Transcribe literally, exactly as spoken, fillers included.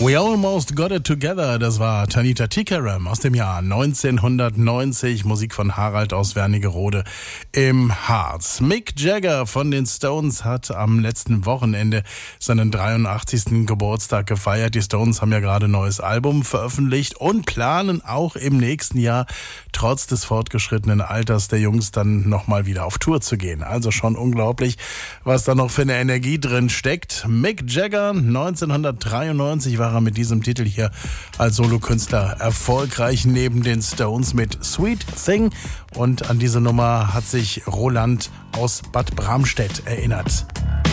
We Almost Got It Together, das war Tanita Tikaram aus dem Jahr neunzehnhundertneunzig, Musik von Harald aus Wernigerode im Harz. Mick Jagger von den Stones hat am letzten Wochenende seinen dreiundachtzigsten Geburtstag gefeiert. Die Stones haben ja gerade ein neues Album veröffentlicht und planen auch im nächsten Jahr, trotz des fortgeschrittenen Alters der Jungs, dann nochmal wieder auf Tour zu gehen. Also schon unglaublich, was da noch für eine Energie drin steckt. Mick Jagger, neunzehnhundertdreiundneunzig war er mit diesem Titel hier als Solokünstler erfolgreich neben den Stones mit Sweet Thing. Und an diese Nummer hat sich Roland aus Bad Bramstedt erinnert.